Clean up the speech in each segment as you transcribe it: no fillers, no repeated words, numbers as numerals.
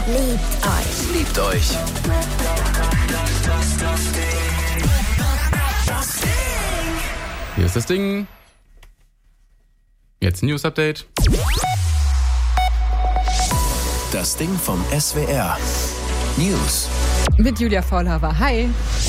Liebt euch. Hier ist das Ding. Jetzt News Update. Das Ding vom SWR. News. Mit Julia Faulhaber. Hi.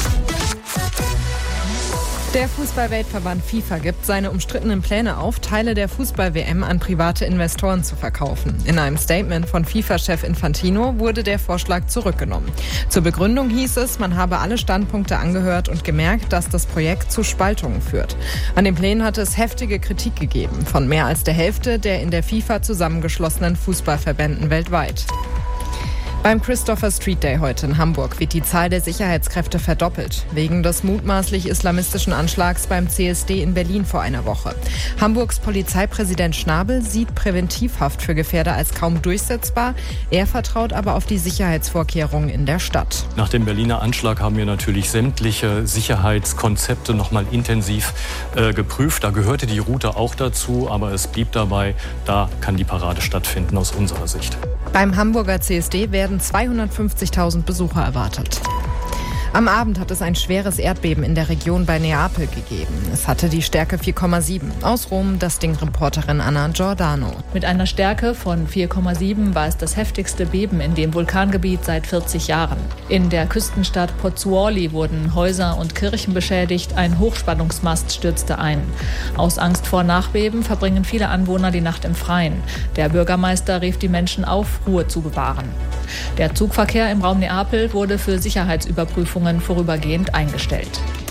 Der Fußball-Weltverband FIFA gibt seine umstrittenen Pläne auf, Teile der Fußball-WM an private Investoren zu verkaufen. In einem Statement von FIFA-Chef Infantino wurde der Vorschlag zurückgenommen. Zur Begründung hieß es, man habe alle Standpunkte angehört und gemerkt, dass das Projekt zu Spaltungen führt. An den Plänen hatte es heftige Kritik gegeben, von mehr als der Hälfte der in der FIFA zusammengeschlossenen Fußballverbänden weltweit. Beim Christopher Street Day heute in Hamburg wird die Zahl der Sicherheitskräfte verdoppelt, wegen des mutmaßlich islamistischen Anschlags beim CSD in Berlin vor einer Woche. Hamburgs Polizeipräsident Schnabel sieht Präventivhaft für Gefährder als kaum durchsetzbar. Er vertraut aber auf die Sicherheitsvorkehrungen in der Stadt. Nach dem Berliner Anschlag haben wir natürlich sämtliche Sicherheitskonzepte nochmal intensiv geprüft. Da gehörte die Route auch dazu, aber es blieb dabei, da kann die Parade stattfinden aus unserer Sicht. Beim Hamburger CSD werden 250.000 Besucher erwartet. Am Abend hat es ein schweres Erdbeben in der Region bei Neapel gegeben. Es hatte die Stärke 4,7. Aus Rom das Ding-Reporterin Anna Giordano. Mit einer Stärke von 4,7 war es das heftigste Beben in dem Vulkangebiet seit 40 Jahren. In der Küstenstadt Pozzuoli wurden Häuser und Kirchen beschädigt. Ein Hochspannungsmast stürzte ein. Aus Angst vor Nachbeben verbringen viele Anwohner die Nacht im Freien. Der Bürgermeister rief die Menschen auf, Ruhe zu bewahren. Der Zugverkehr im Raum Neapel wurde für Sicherheitsüberprüfungen vorübergehend eingestellt.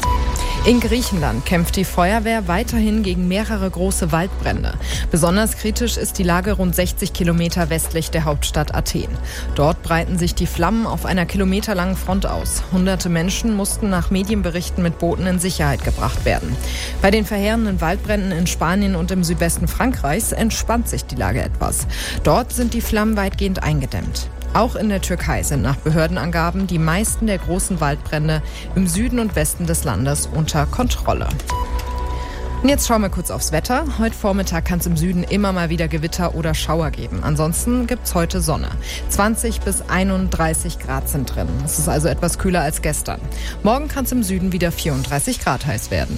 In Griechenland kämpft die Feuerwehr weiterhin gegen mehrere große Waldbrände. Besonders kritisch ist die Lage rund 60 Kilometer westlich der Hauptstadt Athen. Dort breiten sich die Flammen auf einer kilometerlangen Front aus. Hunderte Menschen mussten nach Medienberichten mit Booten in Sicherheit gebracht werden. Bei den verheerenden Waldbränden in Spanien und im Südwesten Frankreichs entspannt sich die Lage etwas. Dort sind die Flammen weitgehend eingedämmt. Auch in der Türkei sind nach Behördenangaben die meisten der großen Waldbrände im Süden und Westen des Landes unter Kontrolle. Und jetzt schauen wir kurz aufs Wetter. Heute Vormittag kann es im Süden immer mal wieder Gewitter oder Schauer geben. Ansonsten gibt es heute Sonne. 20 bis 31 Grad sind drin. Es ist also etwas kühler als gestern. Morgen kann es im Süden wieder 34 Grad heiß werden.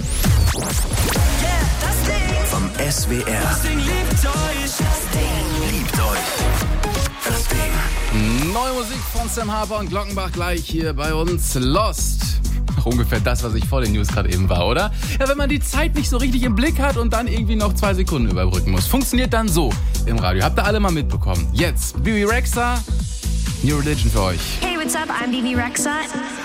Vom SWR. Das Ding liebt euch. Das Ding. Neue Musik von Sam Harper und Glockenbach gleich hier bei uns. Lost. Ungefähr das, was ich vor den News gerade eben war, oder? Ja, wenn man die Zeit nicht so richtig im Blick hat und dann irgendwie noch 2 Sekunden überbrücken muss. Funktioniert dann so im Radio. Habt ihr alle mal mitbekommen. Jetzt Bibi Rexha, New Religion für euch. Hey, what's up? I'm Bibi Rexha.